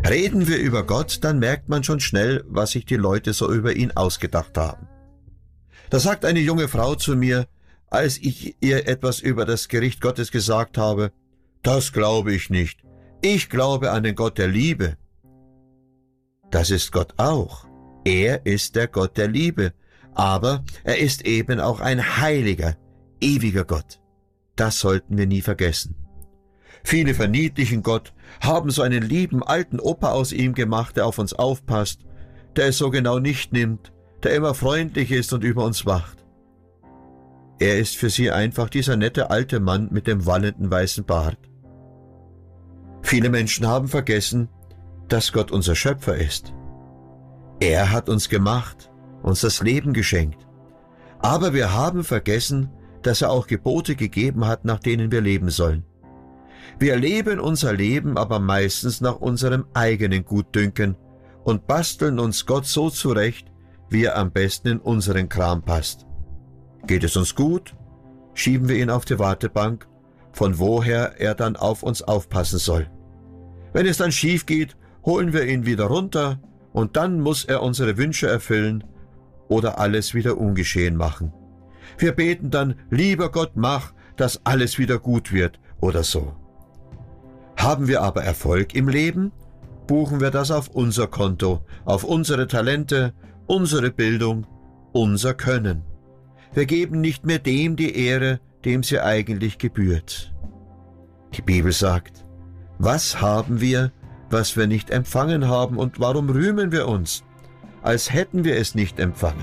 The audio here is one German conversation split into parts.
Reden wir über Gott, dann merkt man schon schnell, was sich die Leute so über ihn ausgedacht haben. Da sagt eine junge Frau zu mir, als ich ihr etwas über das Gericht Gottes gesagt habe: Das glaube ich nicht. Ich glaube an den Gott der Liebe. Das ist Gott auch. Er ist der Gott der Liebe. Aber er ist eben auch ein heiliger, ewiger Gott. Das sollten wir nie vergessen. Viele verniedlichen Gott, haben so einen lieben alten Opa aus ihm gemacht, der auf uns aufpasst, der es so genau nicht nimmt, der immer freundlich ist und über uns wacht. Er ist für sie einfach dieser nette alte Mann mit dem wallenden weißen Bart. Viele Menschen haben vergessen, dass Gott unser Schöpfer ist. Er hat uns gemacht, uns das Leben geschenkt. Aber wir haben vergessen, dass er auch Gebote gegeben hat, nach denen wir leben sollen. Wir leben unser Leben aber meistens nach unserem eigenen Gutdünken und basteln uns Gott so zurecht, wie er am besten in unseren Kram passt. Geht es uns gut, schieben wir ihn auf die Wartebank, von woher er dann auf uns aufpassen soll. Wenn es dann schief geht, holen wir ihn wieder runter und dann muss er unsere Wünsche erfüllen oder alles wieder ungeschehen machen. Wir beten dann: Lieber Gott, mach, dass alles wieder gut wird oder so. Haben wir aber Erfolg im Leben, buchen wir das auf unser Konto, auf unsere Talente, unsere Bildung, unser Können. Wir geben nicht mehr dem die Ehre, dem sie eigentlich gebührt. Die Bibel sagt: Was haben wir, was wir nicht empfangen haben, und warum rühmen wir uns, als hätten wir es nicht empfangen?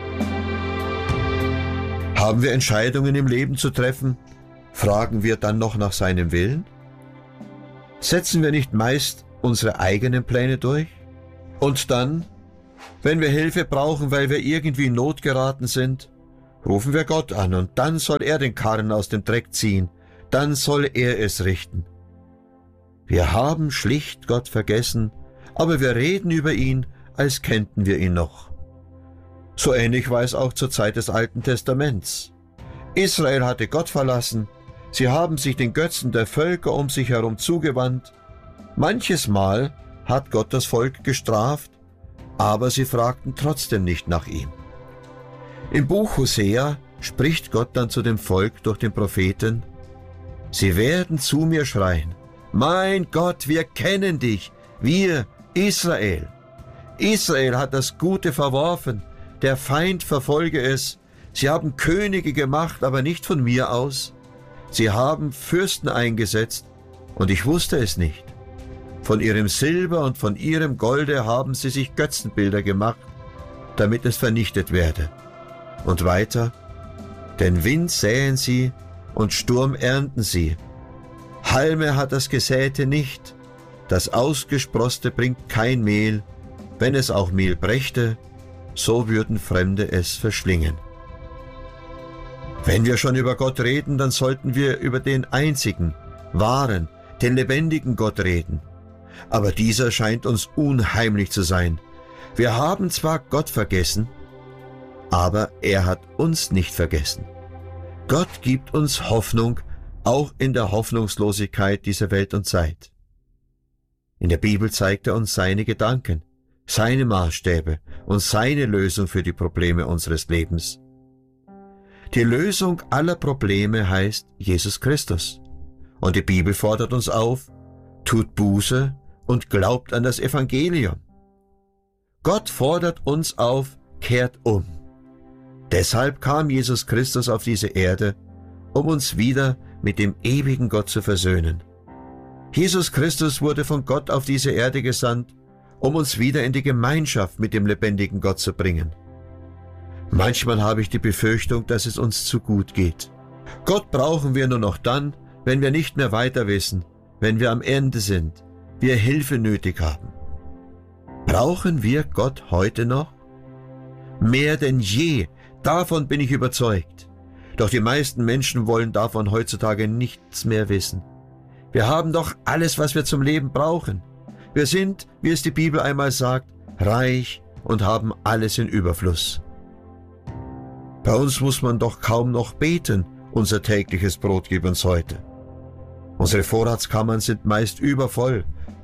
Haben wir Entscheidungen im Leben zu treffen, fragen wir dann noch nach seinem Willen? Setzen wir nicht meist unsere eigenen Pläne durch? Und dann, wenn wir Hilfe brauchen, weil wir irgendwie in Not geraten sind, rufen wir Gott an und dann soll er den Karren aus dem Dreck ziehen, dann soll er es richten. Wir haben schlicht Gott vergessen, aber wir reden über ihn, als kennten wir ihn noch. So ähnlich war es auch zur Zeit des Alten Testaments. Israel hatte Gott verlassen, sie haben sich den Götzen der Völker um sich herum zugewandt. Manches Mal hat Gott das Volk gestraft, aber sie fragten trotzdem nicht nach ihm. Im Buch Hosea spricht Gott dann zu dem Volk durch den Propheten: Sie werden zu mir schreien: Mein Gott, wir kennen dich, wir, Israel. Israel hat das Gute verworfen, der Feind verfolge es. Sie haben Könige gemacht, aber nicht von mir aus. Sie haben Fürsten eingesetzt, und ich wusste es nicht. Von ihrem Silber und von ihrem Golde haben sie sich Götzenbilder gemacht, damit es vernichtet werde. Und weiter: Den Wind säen sie und Sturm ernten sie. Halme hat das Gesäte nicht, das Ausgesproßte bringt kein Mehl. Wenn es auch Mehl brächte, so würden Fremde es verschlingen. Wenn wir schon über Gott reden, dann sollten wir über den einzigen, wahren, den lebendigen Gott reden. Aber dieser scheint uns unheimlich zu sein. Wir haben zwar Gott vergessen, aber er hat uns nicht vergessen. Gott gibt uns Hoffnung, auch in der Hoffnungslosigkeit dieser Welt und Zeit. In der Bibel zeigt er uns seine Gedanken, seine Maßstäbe und seine Lösung für die Probleme unseres Lebens. Die Lösung aller Probleme heißt Jesus Christus. Und die Bibel fordert uns auf: Tut Buße und glaubt an das Evangelium. Gott fordert uns auf: Kehrt um. Deshalb kam Jesus Christus auf diese Erde, um uns wieder mit dem ewigen Gott zu versöhnen. Jesus Christus wurde von Gott auf diese Erde gesandt, um uns wieder in die Gemeinschaft mit dem lebendigen Gott zu bringen. Manchmal habe ich die Befürchtung, dass es uns zu gut geht. Gott brauchen wir nur noch dann, wenn wir nicht mehr weiter wissen, wenn wir am Ende sind, wir Hilfe nötig haben. Brauchen wir Gott heute noch? Mehr denn je, davon bin ich überzeugt. Doch die meisten Menschen wollen davon heutzutage nichts mehr wissen. Wir haben doch alles, was wir zum Leben brauchen. Wir sind, wie es die Bibel einmal sagt, reich und haben alles in Überfluss. Bei uns muss man doch kaum noch beten: Unser tägliches Brot gib uns heute. Unsere Vorratskammern sind meist übervoll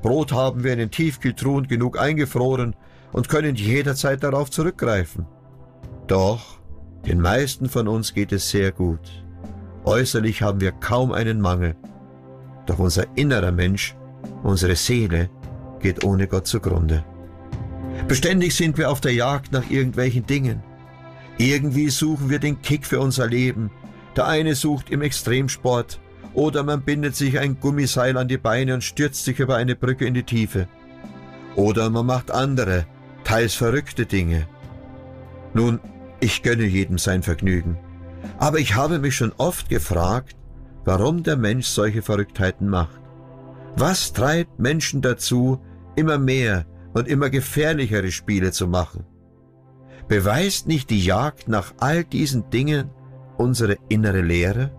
Brot haben wir in den Tiefkühltruhen genug eingefroren und können jederzeit darauf zurückgreifen. Doch den meisten von uns geht es sehr gut. Äußerlich haben wir kaum einen Mangel. Doch unser innerer Mensch, unsere Seele, geht ohne Gott zugrunde. Beständig sind wir auf der Jagd nach irgendwelchen Dingen. Irgendwie suchen wir den Kick für unser Leben. Der eine sucht im Extremsport oder man bindet sich ein Gummiseil an die Beine und stürzt sich über eine Brücke in die Tiefe. Oder man macht andere, teils verrückte Dinge. Nun, ich gönne jedem sein Vergnügen. Aber ich habe mich schon oft gefragt, warum der Mensch solche Verrücktheiten macht. Was treibt Menschen dazu, immer mehr und immer gefährlichere Spiele zu machen? Beweist nicht die Jagd nach all diesen Dingen unsere innere Leere?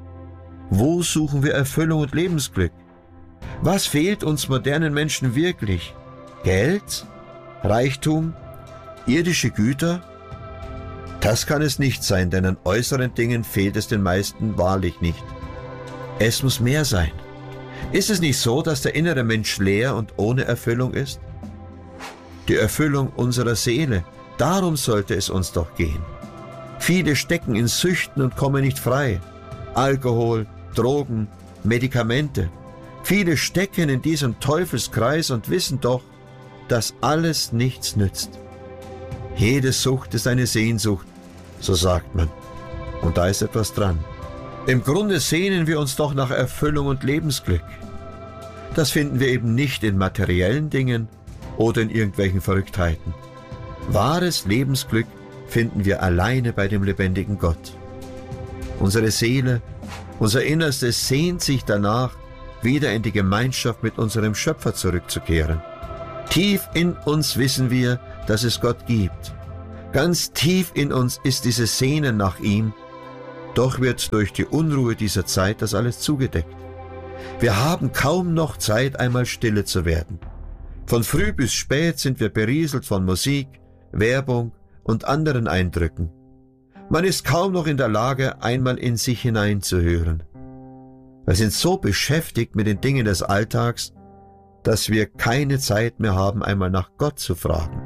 Wo suchen wir Erfüllung und Lebensglück? Was fehlt uns modernen Menschen wirklich? Geld? Reichtum? Irdische Güter? Das kann es nicht sein, denn an äußeren Dingen fehlt es den meisten wahrlich nicht. Es muss mehr sein. Ist es nicht so, dass der innere Mensch leer und ohne Erfüllung ist? Die Erfüllung unserer Seele, darum sollte es uns doch gehen. Viele stecken in Süchten und kommen nicht frei. Alkohol, Drogen, Medikamente. Viele stecken in diesem Teufelskreis und wissen doch, dass alles nichts nützt. Jede Sucht ist eine Sehnsucht, so sagt man. Und da ist etwas dran. Im Grunde sehnen wir uns doch nach Erfüllung und Lebensglück. Das finden wir eben nicht in materiellen Dingen oder in irgendwelchen Verrücktheiten. Wahres Lebensglück finden wir alleine bei dem lebendigen Gott. Unsere Seele, unser Innerstes sehnt sich danach, wieder in die Gemeinschaft mit unserem Schöpfer zurückzukehren. Tief in uns wissen wir, dass es Gott gibt. Ganz tief in uns ist dieses Sehnen nach ihm, doch wird durch die Unruhe dieser Zeit das alles zugedeckt. Wir haben kaum noch Zeit, einmal stille zu werden. Von früh bis spät sind wir berieselt von Musik, Werbung und anderen Eindrücken. Man ist kaum noch in der Lage, einmal in sich hineinzuhören. Wir sind so beschäftigt mit den Dingen des Alltags, dass wir keine Zeit mehr haben, einmal nach Gott zu fragen.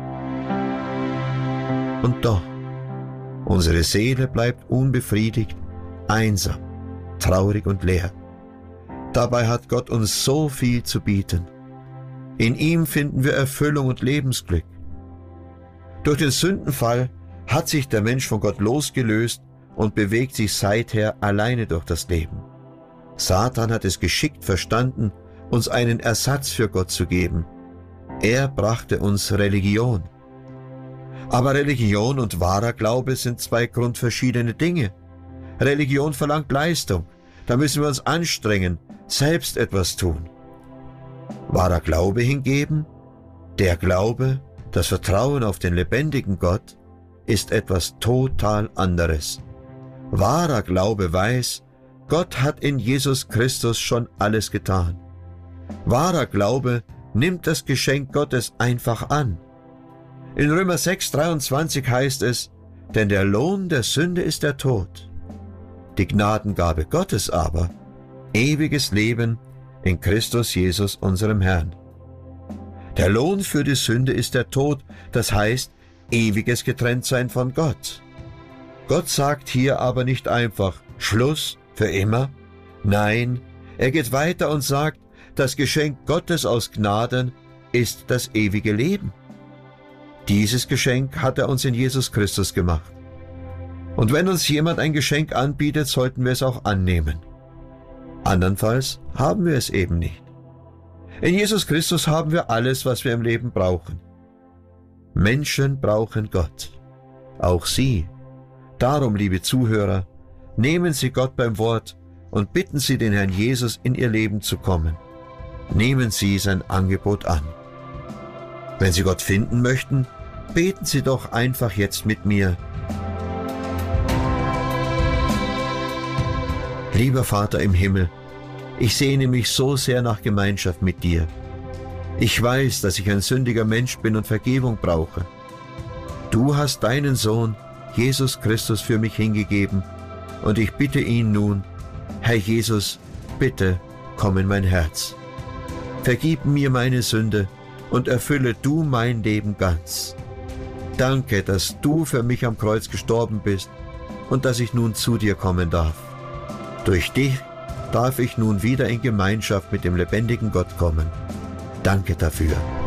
Und doch, unsere Seele bleibt unbefriedigt, einsam, traurig und leer. Dabei hat Gott uns so viel zu bieten. In ihm finden wir Erfüllung und Lebensglück. Durch den Sündenfall hat sich der Mensch von Gott losgelöst und bewegt sich seither alleine durch das Leben. Satan hat es geschickt verstanden, uns einen Ersatz für Gott zu geben. Er brachte uns Religion. Aber Religion und wahrer Glaube sind zwei grundverschiedene Dinge. Religion verlangt Leistung. Da müssen wir uns anstrengen, selbst etwas tun. Wahrer Glaube hingegen, der Glaube, das Vertrauen auf den lebendigen Gott, ist etwas total anderes. Wahrer Glaube weiß, Gott hat in Jesus Christus schon alles getan. Wahrer Glaube nimmt das Geschenk Gottes einfach an. In Römer 6,23 heißt es, denn der Lohn der Sünde ist der Tod. Die Gnadengabe Gottes aber, ewiges Leben in Christus Jesus, unserem Herrn. Der Lohn für die Sünde ist der Tod, das heißt, ewiges Getrenntsein von Gott. Gott sagt hier aber nicht einfach, Schluss, für immer. Nein, er geht weiter und sagt, das Geschenk Gottes aus Gnaden ist das ewige Leben. Dieses Geschenk hat er uns in Jesus Christus gemacht. Und wenn uns jemand ein Geschenk anbietet, sollten wir es auch annehmen. Andernfalls haben wir es eben nicht. In Jesus Christus haben wir alles, was wir im Leben brauchen. Menschen brauchen Gott. Auch Sie. Darum, liebe Zuhörer, nehmen Sie Gott beim Wort und bitten Sie den Herrn Jesus, in Ihr Leben zu kommen. Nehmen Sie sein Angebot an. Wenn Sie Gott finden möchten, beten Sie doch einfach jetzt mit mir. Lieber Vater im Himmel, ich sehne mich so sehr nach Gemeinschaft mit dir. Ich weiß, dass ich ein sündiger Mensch bin und Vergebung brauche. Du hast deinen Sohn, Jesus Christus, für mich hingegeben und ich bitte ihn nun, Herr Jesus, bitte komm in mein Herz. Vergib mir meine Sünde und erfülle du mein Leben ganz. Danke, dass du für mich am Kreuz gestorben bist und dass ich nun zu dir kommen darf. Durch dich darf ich nun wieder in Gemeinschaft mit dem lebendigen Gott kommen. Danke dafür.